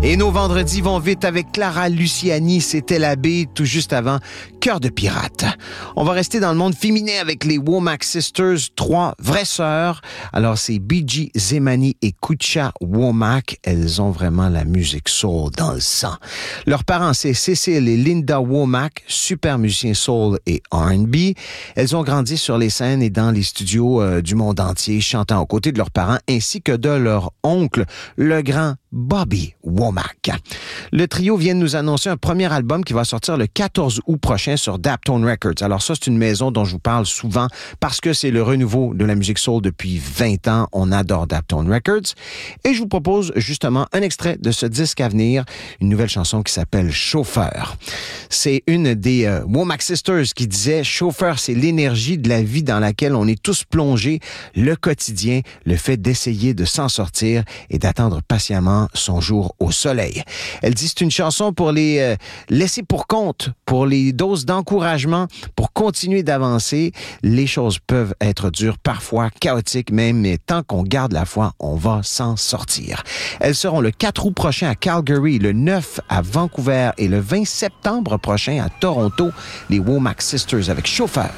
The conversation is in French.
Et nos vendredis vont vite avec Clara Luciani, c'était l'abbé tout juste avant Cœur de pirate. On va rester dans le monde féminin avec les Womack Sisters, 3 vraies sœurs. Alors c'est Biji Zemani et Kucha Womack. Elles ont vraiment la musique soul dans le sang. Leurs parents, c'est Cécile et Linda Womack, super musiciens soul et R&B. Elles ont grandi sur les scènes et dans les studios du monde entier, chantant aux côtés de leurs parents ainsi que de leur oncle, le grand Bobby Womack. Le trio vient de nous annoncer un premier album qui va sortir le 14 août prochain sur Daptone Records. Alors ça, c'est une maison dont je vous parle souvent parce que c'est le renouveau de la musique soul depuis 20 ans. On adore Daptone Records. Et je vous propose justement un extrait de ce disque à venir, une nouvelle chanson qui s'appelle Chauffeur. C'est une des Womack Sisters qui disait « Chauffeur, c'est l'énergie de la vie dans laquelle on est tous plongés, le quotidien, le fait d'essayer de s'en sortir et d'attendre patiemment son jour au soleil. » Elle dit c'est une chanson pour les laisser pour compte, pour les doses d'encouragement, pour continuer d'avancer. Les choses peuvent être dures, parfois chaotiques même, mais tant qu'on garde la foi, on va s'en sortir. Elles seront le 4 août prochain à Calgary, le 9 à Vancouver et le 20 septembre prochain à Toronto, les Womack Sisters avec Chauffeur.